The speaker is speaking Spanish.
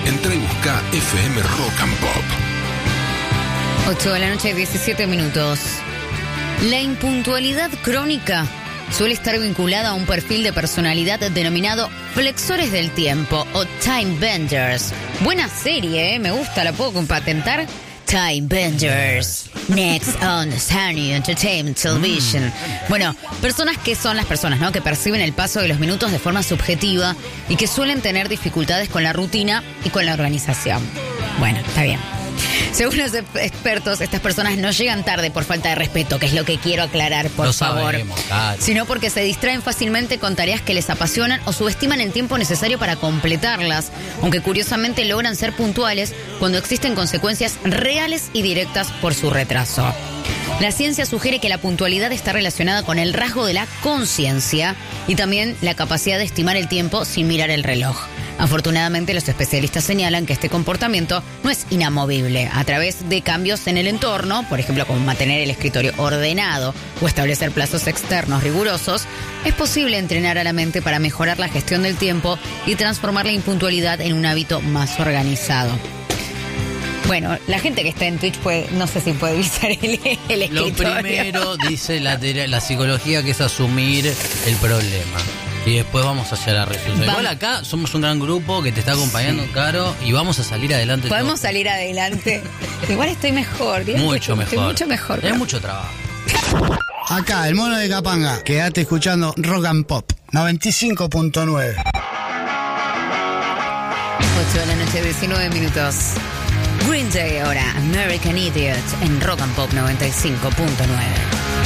Entra y busca FM Rock and Pop. 8 de la noche, 17 minutos. La impuntualidad crónica suele estar vinculada a un perfil de personalidad denominado flexores del tiempo o time benders. Buena serie, me gusta, ¿la puedo patentar? Time benders. Next on Sunny Entertainment Television. Bueno, personas que son las personas, ¿no? Que perciben el paso de los minutos de forma subjetiva y que suelen tener dificultades con la rutina y con la organización. Bueno, está bien. Según los expertos, estas personas no llegan tarde por falta de respeto, que es lo que quiero aclarar, por favor. Sino porque se distraen fácilmente con tareas que les apasionan o subestiman el tiempo necesario para completarlas, aunque curiosamente logran ser puntuales cuando existen consecuencias reales y directas por su retraso. La ciencia sugiere que la puntualidad está relacionada con el rasgo de la conciencia y también la capacidad de estimar el tiempo sin mirar el reloj. Afortunadamente, los especialistas señalan que este comportamiento no es inamovible. A través de cambios en el entorno, por ejemplo, como mantener el escritorio ordenado o establecer plazos externos rigurosos, es posible entrenar a la mente para mejorar la gestión del tiempo y transformar la impuntualidad en un hábito más organizado. Bueno, la gente que está en Twitch no sé si puede visar el escritorio. Lo primero, dice la psicología, que es asumir el problema. Y después vamos hacia la resolución. Igual acá somos un gran grupo que te está acompañando, Caro, y vamos a salir adelante. Podemos salir adelante. Igual estoy mejor. Mucho mejor. Estoy mucho mejor. Es mucho trabajo. Acá, el mono de Capanga. Quédate escuchando Rock and Pop 95.9. 8 de la noche, 19 minutos. Green Day ahora, American Idiot, en Rock and Pop 95.9.